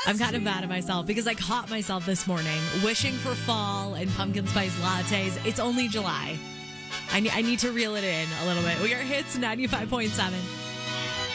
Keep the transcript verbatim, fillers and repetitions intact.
I'm kind of mad at myself because I caught myself this morning wishing for fall and pumpkin spice lattes. It's only July. I, ne- I need to reel it in a little bit. We are Hits ninety-five point seven.